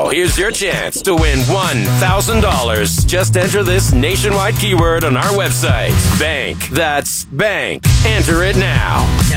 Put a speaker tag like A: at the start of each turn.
A: Now, here's your chance to win $1,000. Just enter this nationwide keyword on our website. Bank. That's bank. Enter it now.